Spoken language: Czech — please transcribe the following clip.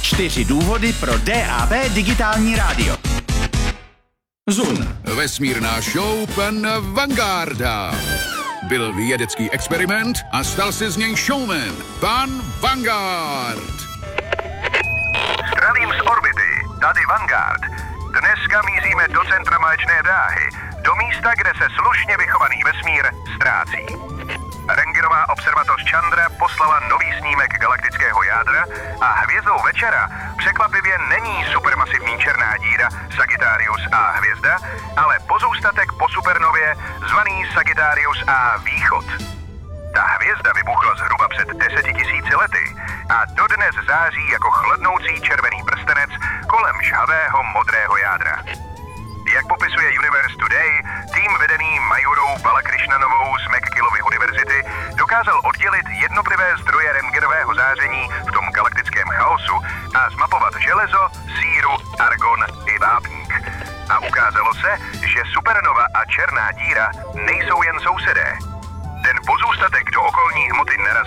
4 důvody pro DAB digitální rádio. Zun. Vesmírná show pan Vangarda. Byl vědecký experiment a stal se z něj showman. Pan Vanguard. Zdravím z orbity, tady Vanguard. Dneska míříme do centra Mléčné dráhy, do místa, kde se slušně vychovaný vesmír ztrácí. Rentgenová observatoř Chandra poslala nový snímek galaktického jádra a hvězdou večera překvapivě není supermasivní černá díra Sagittarius A hvězda, ale pozůstatek po supernově zvaný Sagittarius A východ. Ta hvězda vybuchla zhruba před 10 000 lety a dodnes září jako chladnoucí červený prstenec kolem žhavého modrého jádra. Jak popisuje Universe Today, tým vedený Majurou Balakrišnanovou z McGillovy univerzity dokázal oddělit jednotlivé zdroje rentgenového záření v tom galaktickém chaosu a zmapovat železo, síru, argon i vápník. A ukázalo se, že supernova a černá díra nejsou jen sousedé. Ten pozůstatek do okolní hmoty